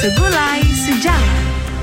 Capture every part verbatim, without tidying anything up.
Segulai Sejarah.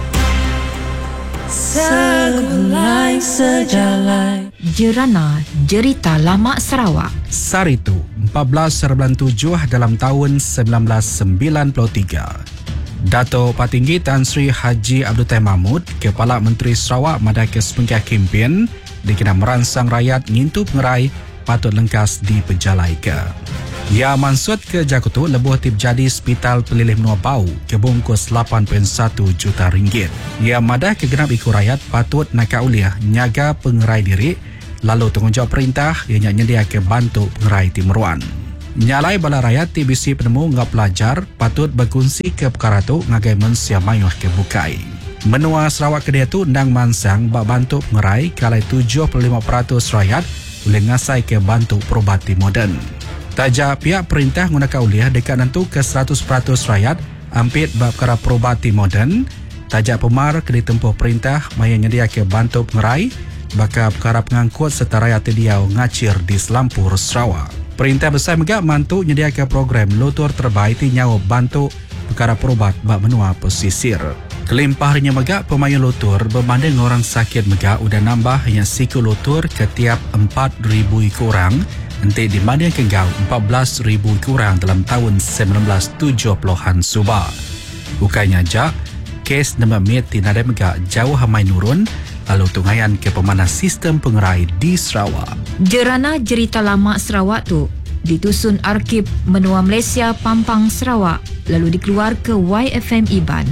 Segulai Sejarah. Jerana Jerita Lama Sarawak. Saritu, empat belas bulan tujuh dalam tahun sembilan belas sembilan puluh tiga. Dato' Patinggi Tan Sri Haji Abdul Tahir Mahmud, Kepala Menteri Sarawak Madai Kesempengah Kempen, dikena merangsang rakyat ngintu pengerai patut lengkas di pejalai ke. Ya mansut ke Jakutu lebuh tip jadi Hospital Pelilih Menua Bau kebungkus lapan perpuluhan satu juta ringgit. Ya madah kegenap ikut rakyat patut nak uliah nyaga pengerai diri lalu tanggungjawab perintah ianya nyedia ke bantu pengerai timuruan. Nyalai bala rakyat T B C penemu ngap pelajar patut berkongsi ke perkara tu ngagai mensia mayuh ke bukai. Menua Sarawak kedai tu ndang mansang bak bantu pengerai kalai tujuh puluh lima peratus rakyat boleh ngasai ke bantu perubati moden. Taja pihak perintah gunakan uliah dekat nentu ke seratus peratus rakyat ampit bab perkara perubati moden. Taja pemar ke ditempuh perintah maya nyedia ke bantu pengerai bakal perkara pengangkut serta rakyat terdiau ngacir di Selampur Sarawak. Perintah besar megak mantu nyedia ke program lutur terbaik ti nyawa bantu perkara perubat bab menua pesisir. Kelimpahnya megak pemain lutur berbanding orang sakit megak udah nambah yang siku lutur ketiap empat ribu orang nanti dibanding ke gau empat belas ribu orang dalam tahun sembilan belas tujuh puluhan subah. Bukannya jak, kes nama mit tinada megak jauh hamai nurun lalu tungayan ke pemanas sistem pengerai di Sarawak. Jerana Jerita Lama Sarawak tu ditusun Arkib Menua Malaysia Pampang Sarawak lalu dikeluar ke Y F M Iban.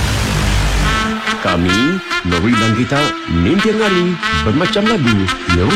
Kami, Nori dan kita, mimpi ngali bermacam lagu.